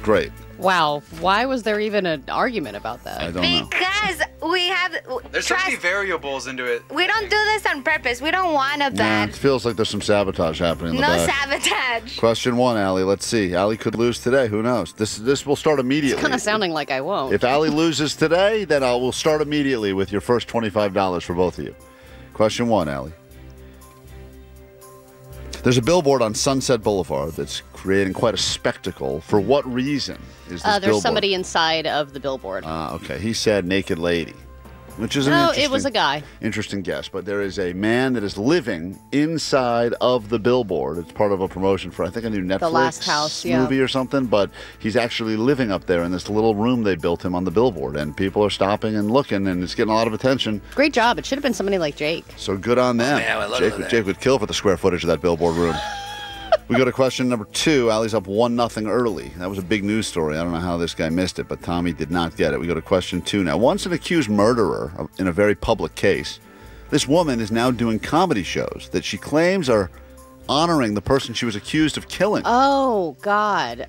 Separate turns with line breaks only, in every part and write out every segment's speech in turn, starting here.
great.
Wow. Why was there even an argument about that?
I don't know.
Because we have
There's so many variables into it.
We don't do this on purpose. We don't want a
Yeah,
bad.
it feels like there's some sabotage happening in the
No
back.
sabotage.
Question 1, Allie. Let's see. Allie could lose today. Who knows? This will start immediately.
It's kind of sounding like I won't.
If Allie loses today, then we'll start immediately with your first $25 for both of you. Question 1, Allie. There's a billboard on Sunset Boulevard that's creating quite a spectacle. For what reason is this
There's
billboard?
somebody inside of the billboard.
Okay. He said naked lady, which is
No, it was a guy.
Interesting guess. But there is a man that is living inside of the billboard. It's part of a promotion for, I think, a new Netflix
Last House, yeah.
movie or something. But he's actually living up there in this little room they built him on the billboard. And people are stopping and looking, and it's getting a lot of attention.
Great job. It should have been somebody like Jake.
So good on them.
Yeah, I love that.
Jake would kill for the square footage of that billboard room. We go to question number 2. Allie's up 1-0 early. That was a big news story. I don't know how this guy missed it, but Tommy did not get it. We go to question 2 now. Once an accused murderer in a very public case, this woman is now doing comedy shows that she claims are honoring the person she was accused of killing.
Oh, God.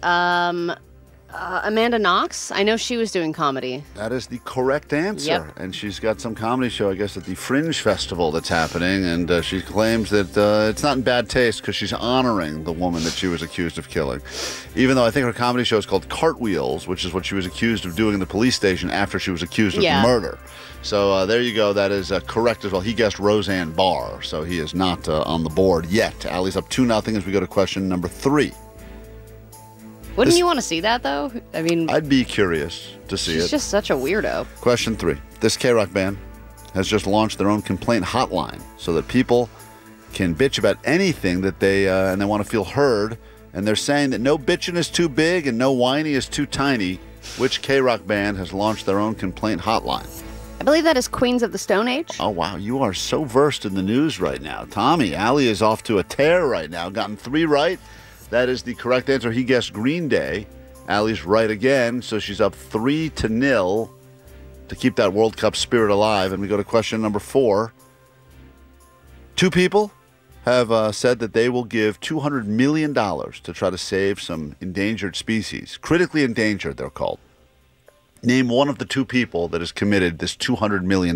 Amanda Knox? I know she was doing comedy.
That is the correct answer.
Yep.
And she's got some comedy show, I guess, at the Fringe Festival that's happening. And she claims that it's not in bad taste because she's honoring the woman that she was accused of killing. Even though I think her comedy show is called Cartwheels, which is what she was accused of doing in the police station after she was accused of the murder. So there you go. That is correct as well. He guessed Roseanne Barr, so he is not on the board yet. Allie's up 2-0 as we go to question number 3.
Wouldn't you want to see that, though? I mean,
I'd be curious to see it.
she's just such a weirdo.
Question 3. This K-Rock band has just launched their own complaint hotline so that people can bitch about anything that they want to feel heard. And they're saying that no bitching is too big and no whiny is too tiny. Which K-Rock band has launched their own complaint hotline?
I believe that is Queens of the Stone Age.
Oh, wow. You are so versed in the news right now. Tommy, Allie is off to a tear right now. Gotten 3 right. That is the correct answer. He guessed Green Day. Allie's right again, so she's up 3-0 to keep that World Cup spirit alive. And we go to question number 4. 2 people have said that they will give $200 million to try to save some endangered species. Critically endangered, they're called. Name one of the 2 people that has committed this $200 million.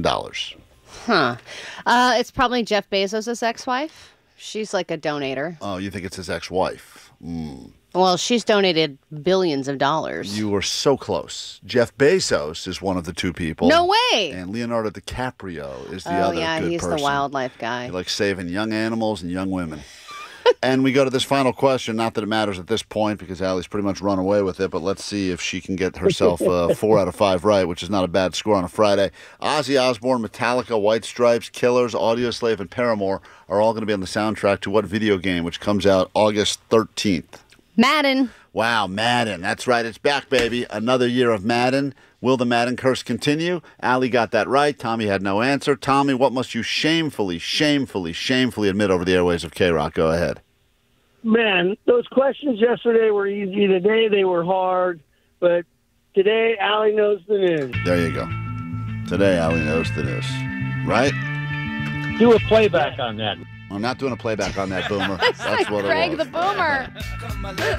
It's probably Jeff Bezos' ex-wife. She's like a donator.
Oh, you think it's his ex-wife?
Well, she's donated billions of dollars.
You were so close. Jeff Bezos is one of the 2 people.
No way!
And Leonardo DiCaprio is the other good
he's
person.
the wildlife guy.
He likes saving young animals and young women. And we go to this final question. Not that it matters at this point because Allie's pretty much run away with it, but let's see if she can get herself 4 out of 5 right, which is not a bad score on a Friday. Ozzy Osbourne, Metallica, White Stripes, Killers, Audioslave, and Paramore are all going to be on the soundtrack to what video game, which comes out August 13th?
Madden.
Wow, Madden. That's right. It's back, baby. Another year of Madden. Will the Madden curse continue? Allie got that right. Tommy had no answer. Tommy, what must you shamefully admit over the airways of K-Rock? Go ahead.
Man, those questions yesterday were easy. Today they were hard. But today, Allie knows the news.
There you go. Today, Allie knows the news. Right?
Do a playback on that.
I'm not doing a playback on that, Boomer. That's what
Greg
it was.
the Boomer.